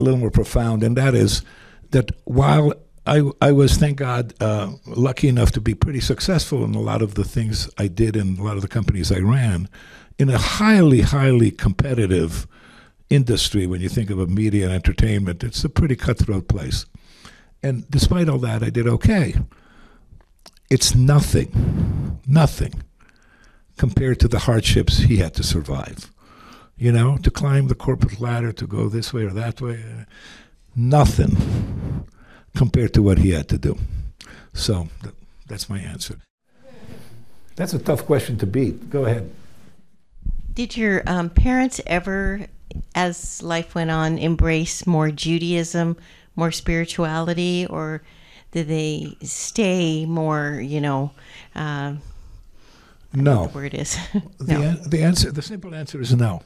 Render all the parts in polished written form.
a little more profound, and that is that while I was, thank God, lucky enough to be pretty successful in a lot of the things I did in a lot of the companies I ran, in a highly, highly competitive industry, when you think of a media and entertainment, it's a pretty cutthroat place. And despite all that, I did okay. It's nothing compared to the hardships he had to survive. You know, to climb the corporate ladder, to go this way or that way, nothing compared to what he had to do. So that's my answer. That's a tough question to beat. Go ahead. Did your parents ever, as life went on, embrace more Judaism, more spirituality, or did they stay more, No. What the word is? No. The simple answer is no.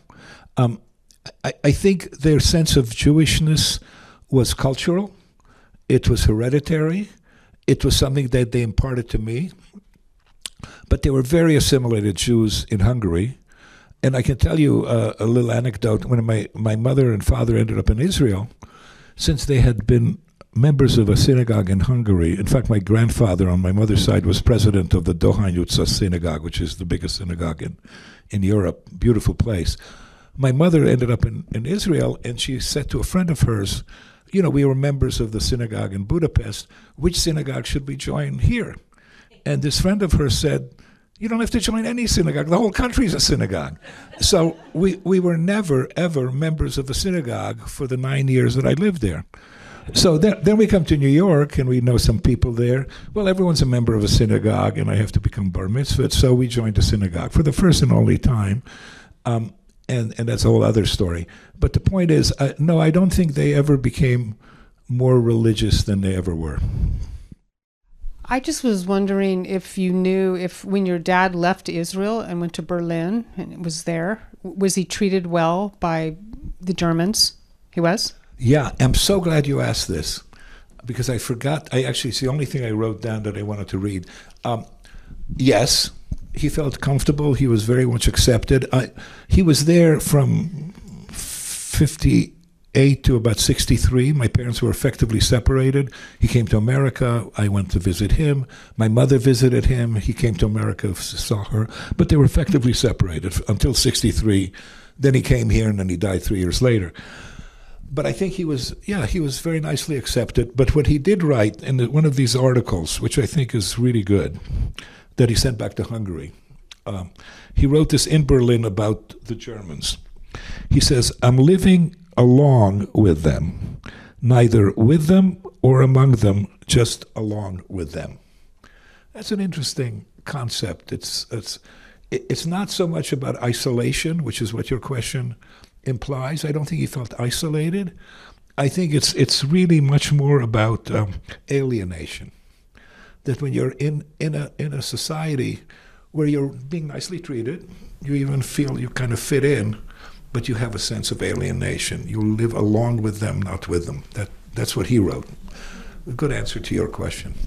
I think their sense of Jewishness was cultural. It was hereditary. It was something that they imparted to me. But they were very assimilated Jews in Hungary. And I can tell you a little anecdote. When my mother and father ended up in Israel, since they had been members of a synagogue in Hungary, in fact, my grandfather on my mother's side was president of the Dohányutca synagogue, which is the biggest synagogue in Europe, beautiful place. My mother ended up in Israel, and she said to a friend of hers, you know, we were members of the synagogue in Budapest, which synagogue should we join here? And this friend of hers said, you don't have to join any synagogue. The whole country is a synagogue. So we were never, ever members of a synagogue for the 9 years that I lived there. So then we come to New York, and we know some people there. Well, everyone's a member of a synagogue, and I have to become bar mitzvah. So we joined a synagogue for the first and only time. And that's a whole other story. But the point is, no, I don't think they ever became more religious than they ever were. I just was wondering if you knew if when your dad left Israel and went to Berlin and was there, was he treated well by the Germans? He was? Yeah, I'm so glad you asked this, because I forgot. It's the only thing I wrote down that I wanted to read. Yes, he felt comfortable. He was very much accepted. He was there from 58 to about 63. My parents were effectively separated. He came to America. I went to visit him. My mother visited him. He came to America, saw her. But they were effectively separated until 63. Then he came here, and then he died 3 years later. But I think he was very nicely accepted. But what he did write in one of these articles, which I think is really good, that he sent back to Hungary, he wrote this in Berlin about the Germans. He says, I'm living along with them, neither with them or among them, just along with them. That's an interesting concept. It's not so much about isolation, which is what your question implies. I don't think he felt isolated. I think it's really much more about alienation. That when you're in a society where you're being nicely treated, you even feel you kind of fit in, but you have a sense of alienation. You live along with them, not with them. That's what he wrote. A good answer to your question.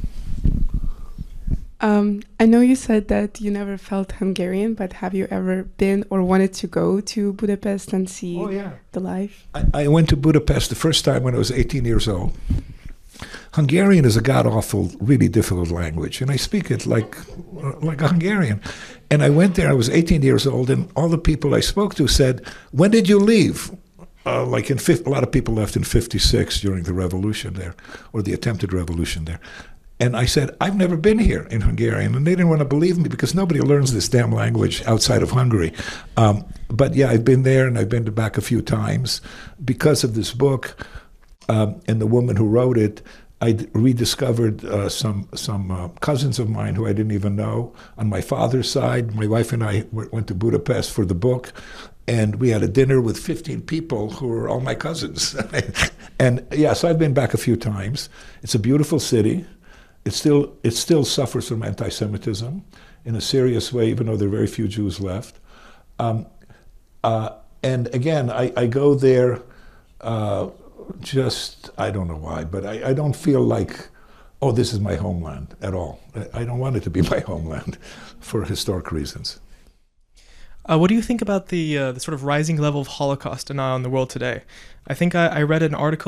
I know you said that you never felt Hungarian, but have you ever been or wanted to go to Budapest and see the life? I went to Budapest the first time when I was 18 years old. Hungarian is a god-awful, really difficult language, and I speak it like a Hungarian. And I went there, I was 18 years old, and all the people I spoke to said, when did you leave? A lot of people left in 56 during the revolution there, or the attempted revolution there. And I said, I've never been here in Hungarian. And they didn't want to believe me because nobody learns this damn language outside of Hungary. But yeah, I've been there, and I've been back a few times. Because of this book and the woman who wrote it, I rediscovered some cousins of mine who I didn't even know. On my father's side, my wife and I went to Budapest for the book. And we had a dinner with 15 people who were all my cousins. And yeah, so I've been back a few times. It's a beautiful city. It still suffers from anti-Semitism in a serious way, even though there are very few Jews left. And again, I go there just, I don't know why, but I don't feel like, oh, this is my homeland at all. I don't want it to be my homeland for historic reasons. What do you think about the sort of rising level of Holocaust denial in the world today? I think I read an article